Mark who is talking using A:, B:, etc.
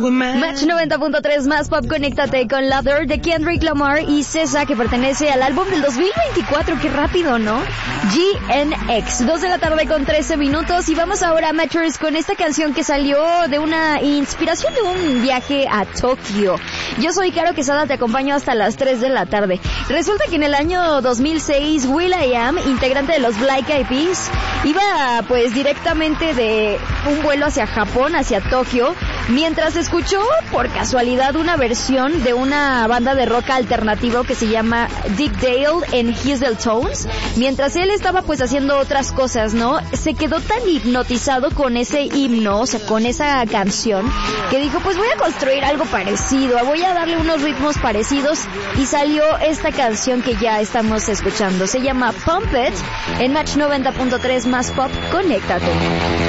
A: Match 90.3 más pop, conéctate con Lather de Kendrick Lamar y Cesa, que pertenece al álbum del 2024, qué rápido, ¿no? GNX, 2 de la tarde con 13 minutos y vamos ahora a Matchers con esta canción que salió de una inspiración de un viaje a Tokio. Yo soy Caro Quesada, te acompaño hasta las 3 de la tarde. Resulta que en el año 2006 will.i.am, integrante de los Black Eyed Peas, iba pues directamente de un vuelo hacia Japón, hacia Tokio, mientras escuchó por casualidad una versión de una banda de rock alternativo que se llama Dick Dale en Hazel Tones. Mientras él estaba pues haciendo otras cosas, ¿no? Se quedó tan hipnotizado con ese himno, o sea, con esa canción, que dijo, pues voy a construir algo parecido, voy a darle unos ritmos parecidos, y salió esta canción que ya estamos escuchando. Se llama Pump It, en Match 90.3 más pop, conéctate.